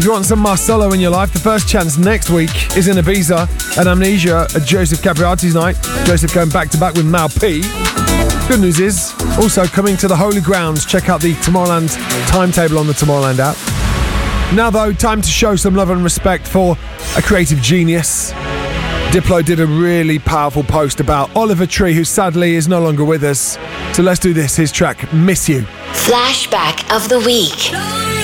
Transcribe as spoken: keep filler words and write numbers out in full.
If you want some Marcelo in your life, the first chance next week is in Ibiza at Amnesia at Joseph Capriati's night. Joseph going back to back with Mal P. Good news is, also coming to the Holy Grounds. Check out the Tomorrowland timetable on the Tomorrowland app. Now though, time to show some love and respect for a creative genius. Diplo did a really powerful post about Oliver Tree, who sadly is no longer with us. So let's do this, his track, Miss You. Flashback of the week.